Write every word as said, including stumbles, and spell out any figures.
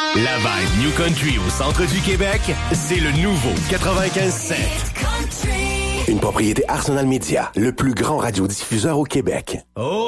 La vibe New Country au centre du Québec, c'est le nouveau quatre-vingt-quinze sept. Une propriété Arsenal Media, le plus grand radiodiffuseur au Québec. Oh!